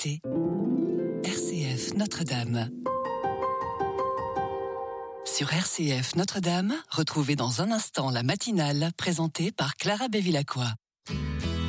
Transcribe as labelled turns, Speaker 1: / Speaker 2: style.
Speaker 1: l'été. RCF Notre-Dame. Sur RCF Notre-Dame, retrouvez dans un instant la matinale présentée par Clara Bevilacqua.